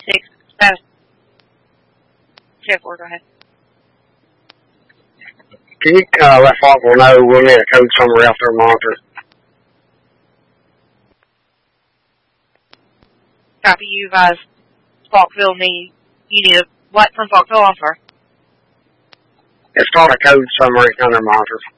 6 status. Check 4, go ahead. Can you let Falkville know we'll need a code somewhere else to monitor? Copy, you guys. Falkville you need a what from Falkville offer? It's called a code summary under monitor.